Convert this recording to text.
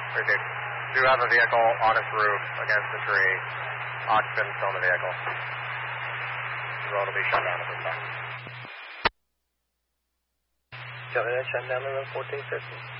Received. Do have a vehicle on its roof against the tree. Occupants on the vehicle. The road will be shut down at this time. Shut down the road 1450.